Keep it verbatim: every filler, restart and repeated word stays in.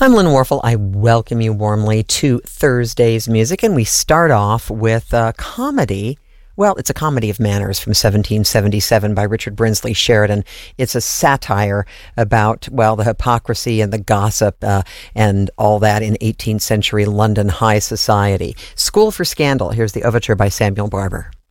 I'm Lynn Warfel. I welcome you warmly to Thursday's Music, and we start off with a comedy. Well, it's a comedy of manners from seventeen seventy-seven by Richard Brinsley Sheridan. It's a satire about, well, the hypocrisy and the gossip uh, and all that in eighteenth century London high society. School for Scandal. Here's the overture by Samuel Barber.